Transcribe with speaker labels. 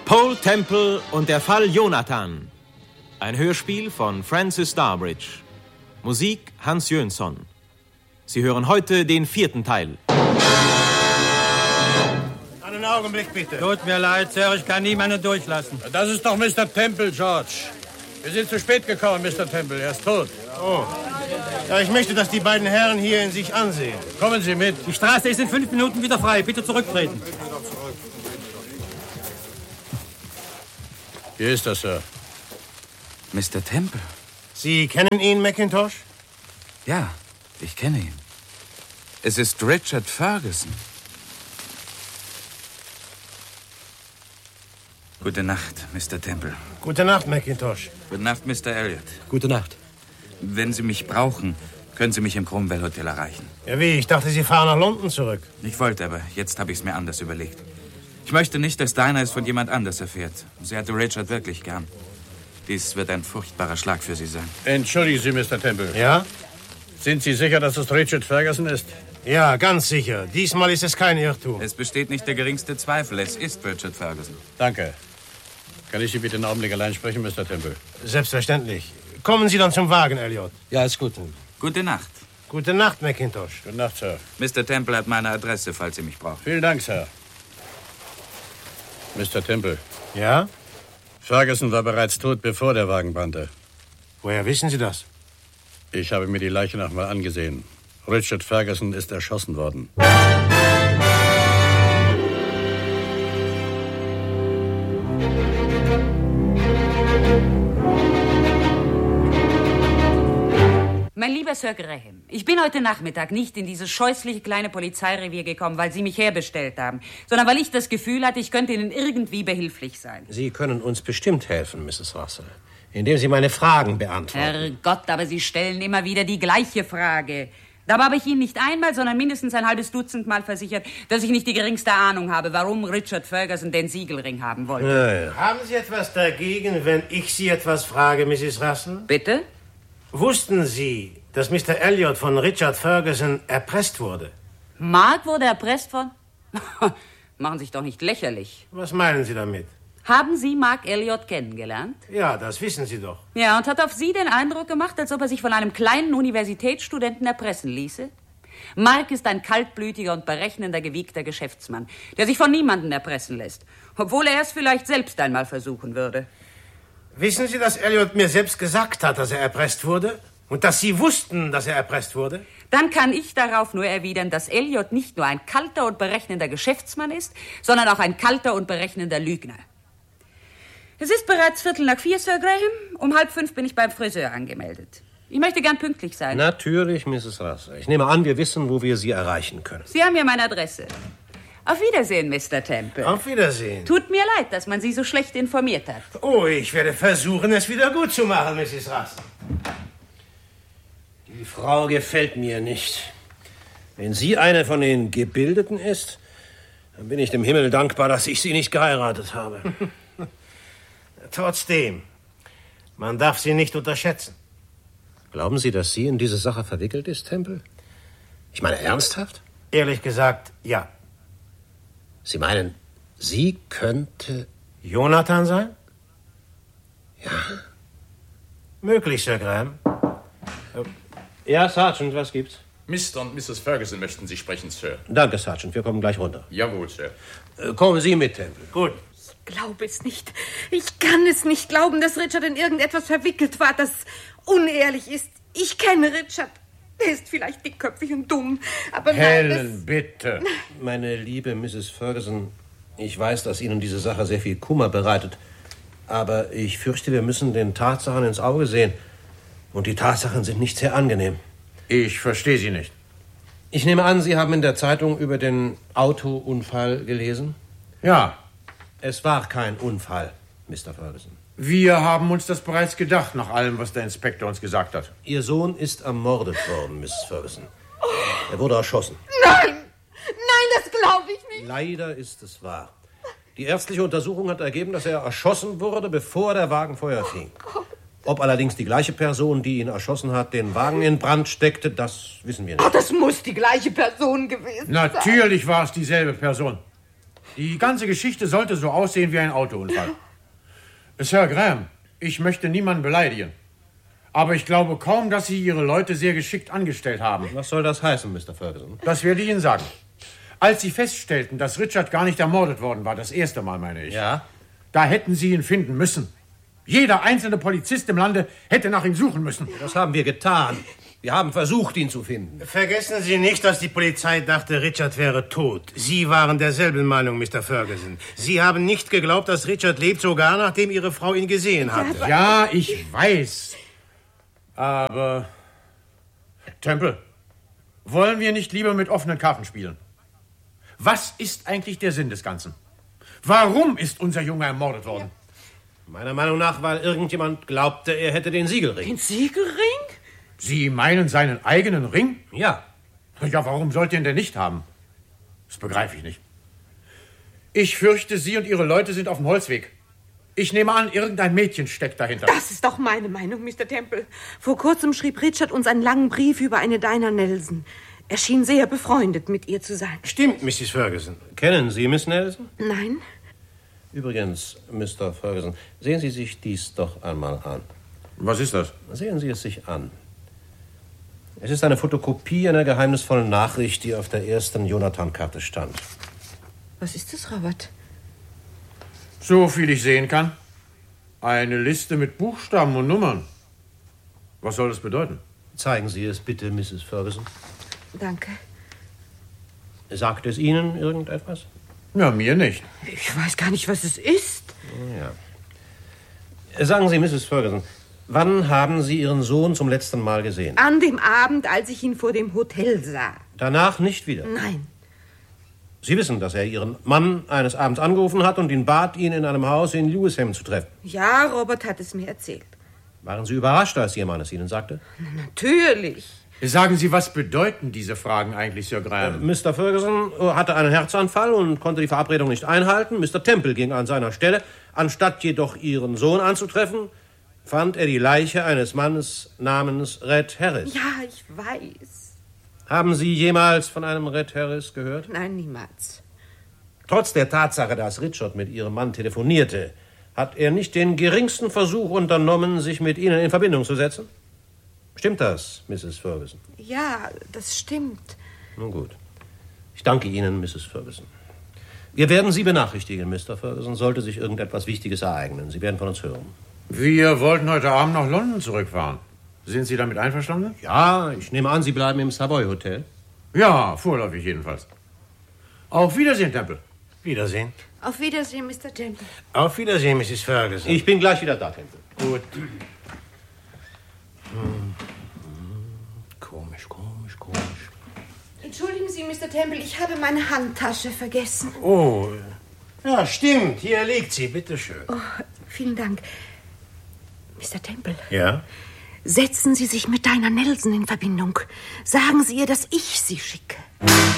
Speaker 1: Paul Temple und der Fall Jonathan. Ein Hörspiel von Francis Starbridge. Musik Hans Jönsson. Sie hören heute den 4. Teil.
Speaker 2: Einen Augenblick, bitte.
Speaker 3: Tut mir leid, Sir, ich kann niemanden durchlassen.
Speaker 2: Das ist doch Mr. Temple, George. Wir sind zu spät gekommen, Mr. Temple. Er ist tot. Oh. Ja, ich möchte, dass die beiden Herren hier in sich ansehen. Kommen Sie mit.
Speaker 3: Die Straße ist in 5 Minuten wieder frei. Bitte zurücktreten.
Speaker 2: Hier ist das, Sir.
Speaker 4: Mr. Temple?
Speaker 2: Sie kennen ihn, McIntosh?
Speaker 4: Ja, ich kenne ihn. Es ist Richard Ferguson. Gute Nacht, Mr. Temple.
Speaker 2: Gute Nacht, McIntosh.
Speaker 4: Gute Nacht, Mr. Elliot.
Speaker 1: Gute Nacht.
Speaker 4: Wenn Sie mich brauchen, können Sie mich im Cromwell Hotel erreichen.
Speaker 2: Ja, wie? Ich dachte, Sie fahren nach London zurück.
Speaker 4: Ich wollte, aber jetzt habe ich es mir anders überlegt. Ich möchte nicht, dass Dinah es von jemand anders erfährt. Sie hatte Richard wirklich gern. Dies wird ein furchtbarer Schlag für Sie sein.
Speaker 2: Entschuldigen Sie, Mr. Temple.
Speaker 5: Ja?
Speaker 2: Sind Sie sicher, dass es Richard Ferguson ist?
Speaker 5: Ja, ganz sicher. Diesmal ist es kein Irrtum.
Speaker 4: Es besteht nicht der geringste Zweifel. Es ist Richard Ferguson.
Speaker 2: Danke. Kann ich Sie bitte einen Augenblick allein sprechen, Mr. Temple?
Speaker 5: Selbstverständlich. Kommen Sie dann zum Wagen, Elliot.
Speaker 1: Ja, ist gut.
Speaker 4: Gute Nacht.
Speaker 5: Gute Nacht, McIntosh.
Speaker 2: Gute Nacht, Sir.
Speaker 4: Mr. Temple hat meine Adresse, falls Sie mich brauchen.
Speaker 2: Vielen Dank, Sir. Mr. Temple,
Speaker 5: Ja?
Speaker 2: Ferguson war bereits tot, bevor der Wagen brannte.
Speaker 5: Woher wissen Sie das?
Speaker 2: Ich habe mir die Leiche noch mal angesehen. Richard Ferguson ist erschossen worden.
Speaker 6: Mein lieber Sir Graham, ich bin heute Nachmittag nicht in dieses scheußliche kleine Polizeirevier gekommen, weil Sie mich herbestellt haben, sondern weil ich das Gefühl hatte, ich könnte Ihnen irgendwie behilflich sein.
Speaker 5: Sie können uns bestimmt helfen, Mrs. Russell, indem Sie meine Fragen beantworten.
Speaker 6: Herrgott, aber Sie stellen immer wieder die gleiche Frage. Dabei habe ich Ihnen nicht einmal, sondern mindestens ein halbes Dutzend Mal versichert, dass ich nicht die geringste Ahnung habe, warum Richard Ferguson den Siegelring haben wollte.
Speaker 5: Ja. Haben Sie etwas dagegen, wenn ich Sie etwas frage, Mrs. Russell?
Speaker 6: Bitte?
Speaker 5: Wussten Sie, dass Mr. Elliot von Richard Ferguson erpresst wurde?
Speaker 6: Mark wurde erpresst von... Machen Sie sich doch nicht lächerlich.
Speaker 5: Was meinen Sie damit?
Speaker 6: Haben Sie Mark Elliot kennengelernt?
Speaker 5: Ja, das wissen Sie doch.
Speaker 6: Ja, und hat auf Sie den Eindruck gemacht, als ob er sich von einem kleinen Universitätsstudenten erpressen ließe? Mark ist ein kaltblütiger und berechnender, gewiegter Geschäftsmann, der sich von niemandem erpressen lässt, obwohl er es vielleicht selbst einmal versuchen würde.
Speaker 5: Wissen Sie, dass Elliot mir selbst gesagt hat, dass er erpresst wurde? Und dass Sie wussten, dass er erpresst wurde?
Speaker 6: Dann kann ich darauf nur erwidern, dass Elliot nicht nur ein kalter und berechnender Geschäftsmann ist, sondern auch ein kalter und berechnender Lügner. Es ist bereits 4:15, Sir Graham. Um 4:30 bin ich beim Friseur angemeldet. Ich möchte gern pünktlich sein.
Speaker 5: Natürlich, Mrs. Russell. Ich nehme an, wir wissen, wo wir Sie erreichen können.
Speaker 6: Sie haben ja meine Adresse. Auf Wiedersehen, Mr. Temple.
Speaker 5: Auf Wiedersehen.
Speaker 6: Tut mir leid, dass man Sie so schlecht informiert hat.
Speaker 5: Oh, ich werde versuchen, es wieder gut zu machen, Mrs. Russell. Die Frau gefällt mir nicht. Wenn sie eine von den Gebildeten ist, dann bin ich dem Himmel dankbar, dass ich sie nicht geheiratet habe. Trotzdem, man darf sie nicht unterschätzen. Glauben Sie, dass sie in diese Sache verwickelt ist, Temple? Ich meine, ernsthaft? Ehrlich gesagt, ja. Sie meinen, sie könnte Jonathan sein? Ja. Möglich, Sir Graham. Ja, Sergeant, was gibt's?
Speaker 7: Mr. und Mrs. Ferguson möchten Sie sprechen, Sir.
Speaker 5: Danke, Sergeant, wir kommen gleich runter.
Speaker 7: Jawohl, Sir.
Speaker 5: Kommen Sie mit, Temple. Gut.
Speaker 8: Ich glaube es nicht. Ich kann es nicht glauben, dass Richard in irgendetwas verwickelt war, das unehrlich ist. Ich kenne Richard. Er ist vielleicht dickköpfig und dumm, aber
Speaker 5: Helen, bitte. Meine liebe Mrs. Ferguson, ich weiß, dass Ihnen diese Sache sehr viel Kummer bereitet. Aber ich fürchte, wir müssen den Tatsachen ins Auge sehen. Und die Tatsachen sind nicht sehr angenehm.
Speaker 2: Ich verstehe Sie nicht.
Speaker 5: Ich nehme an, Sie haben in der Zeitung über den Autounfall gelesen?
Speaker 2: Ja.
Speaker 5: Es war kein Unfall, Mr. Ferguson.
Speaker 2: Wir haben uns das bereits gedacht, nach allem, was der Inspektor uns gesagt hat.
Speaker 5: Ihr Sohn ist ermordet worden, Mrs. Ferguson. Er wurde erschossen.
Speaker 8: Nein! Nein, das glaube ich nicht.
Speaker 5: Leider ist es wahr. Die ärztliche Untersuchung hat ergeben, dass er erschossen wurde, bevor der Wagen Feuer fing. Ob allerdings die gleiche Person, die ihn erschossen hat, den Wagen in Brand steckte, das wissen wir nicht.
Speaker 8: Oh, das muss die gleiche Person gewesen sein.
Speaker 2: Natürlich war es dieselbe Person. Die ganze Geschichte sollte so aussehen wie ein Autounfall. Sir Graham, ich möchte niemanden beleidigen. Aber ich glaube kaum, dass Sie Ihre Leute sehr geschickt angestellt haben.
Speaker 5: Was soll das heißen, Mr. Ferguson?
Speaker 2: Das werde ich Ihnen sagen. Als Sie feststellten, dass Richard gar nicht ermordet worden war, das erste Mal, meine ich.
Speaker 5: Ja?
Speaker 2: Da hätten Sie ihn finden müssen. Jeder einzelne Polizist im Lande hätte nach ihm suchen müssen.
Speaker 5: Das haben wir getan. Wir haben versucht, ihn zu finden.
Speaker 2: Vergessen Sie nicht, dass die Polizei dachte, Richard wäre tot. Sie waren derselben Meinung, Mr. Ferguson. Sie haben nicht geglaubt, dass Richard lebt, sogar nachdem Ihre Frau ihn gesehen hatte. Ja, ich weiß. Aber... Temple, wollen wir nicht lieber mit offenen Karten spielen? Was ist eigentlich der Sinn des Ganzen? Warum ist unser Junge ermordet worden?
Speaker 5: Meiner Meinung nach, weil irgendjemand glaubte, er hätte den Siegelring.
Speaker 8: Den Siegelring?
Speaker 2: Sie meinen seinen eigenen Ring?
Speaker 5: Ja.
Speaker 2: Ja, warum sollte er ihn denn nicht haben? Das begreife ich nicht. Ich fürchte, Sie und Ihre Leute sind auf dem Holzweg. Ich nehme an, irgendein Mädchen steckt dahinter.
Speaker 8: Das ist doch meine Meinung, Mr. Temple. Vor kurzem schrieb Richard uns einen langen Brief über eine Dinah Nelson. Er schien sehr befreundet mit ihr zu sein.
Speaker 5: Stimmt, Mrs. Ferguson. Kennen Sie Miss Nelson?
Speaker 8: Nein.
Speaker 5: Übrigens, Mr. Ferguson, sehen Sie sich dies doch einmal an.
Speaker 2: Was ist das?
Speaker 5: Sehen Sie es sich an. Es ist eine Fotokopie einer geheimnisvollen Nachricht, die auf der ersten Jonathan-Karte stand.
Speaker 8: Was ist das, Robert?
Speaker 2: So viel ich sehen kann. Eine Liste mit Buchstaben und Nummern. Was soll das bedeuten?
Speaker 5: Zeigen Sie es bitte, Mrs. Ferguson.
Speaker 8: Danke.
Speaker 5: Sagt es Ihnen irgendetwas?
Speaker 2: Ja, mir nicht.
Speaker 8: Ich weiß gar nicht, was es ist.
Speaker 5: Ja. Sagen Sie, Mrs. Ferguson, wann haben Sie Ihren Sohn zum letzten Mal gesehen?
Speaker 8: An dem Abend, als ich ihn vor dem Hotel sah.
Speaker 5: Danach nicht wieder?
Speaker 8: Nein.
Speaker 5: Sie wissen, dass er Ihren Mann eines Abends angerufen hat und ihn bat, ihn in einem Haus in Lewisham zu treffen.
Speaker 8: Ja, Robert hat es mir erzählt.
Speaker 5: Waren Sie überrascht, als Ihr Mann es Ihnen sagte?
Speaker 8: Natürlich.
Speaker 2: Sagen Sie, was bedeuten diese Fragen eigentlich, Sir Graham?
Speaker 5: Mr. Ferguson hatte einen Herzanfall und konnte die Verabredung nicht einhalten. Mr. Temple ging an seiner Stelle. Anstatt jedoch Ihren Sohn anzutreffen, fand er die Leiche eines Mannes namens Red Harris.
Speaker 8: Ja, ich weiß.
Speaker 5: Haben Sie jemals von einem Red Harris gehört?
Speaker 8: Nein, niemals.
Speaker 5: Trotz der Tatsache, dass Richard mit Ihrem Mann telefonierte, hat er nicht den geringsten Versuch unternommen, sich mit Ihnen in Verbindung zu setzen? Stimmt das, Mrs. Ferguson?
Speaker 8: Ja, das stimmt.
Speaker 5: Nun gut. Ich danke Ihnen, Mrs. Ferguson. Wir werden Sie benachrichtigen, Mr. Ferguson, sollte sich irgendetwas Wichtiges ereignen. Sie werden von uns hören.
Speaker 2: Wir wollten heute Abend nach London zurückfahren. Sind Sie damit einverstanden?
Speaker 5: Ja, ich nehme an, Sie bleiben im Savoy Hotel.
Speaker 2: Ja, vorläufig jedenfalls. Auf Wiedersehen, Temple.
Speaker 5: Wiedersehen.
Speaker 8: Auf Wiedersehen, Mr. Temple.
Speaker 5: Auf Wiedersehen, Mrs. Ferguson. Ich bin gleich wieder da, Temple.
Speaker 2: Gut.
Speaker 5: Komisch.
Speaker 8: Entschuldigen Sie, Mr. Temple, ich habe meine Handtasche vergessen.
Speaker 5: Oh, ja, stimmt. Hier liegt sie. Bitte schön.
Speaker 8: Oh, vielen Dank. Mr. Temple.
Speaker 5: Ja?
Speaker 8: Setzen Sie sich mit Dinah Nelson in Verbindung. Sagen Sie ihr, dass ich sie schicke.